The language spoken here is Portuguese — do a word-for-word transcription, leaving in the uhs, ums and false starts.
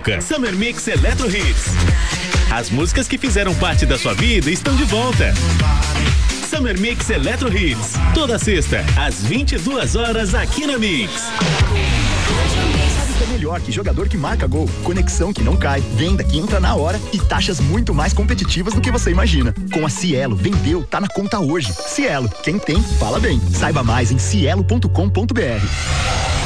época. Summer Mix Electro Hits. As músicas que fizeram parte da sua vida estão de volta. Summer Mix Electro Hits. Toda sexta, às vinte e duas horas, aqui na Mix. É melhor que jogador que marca gol, conexão que não cai, venda que entra na hora e taxas muito mais competitivas do que você imagina. Com a Cielo, vendeu, tá na conta hoje. Cielo, quem tem, fala bem. Saiba mais em cielo ponto com ponto br.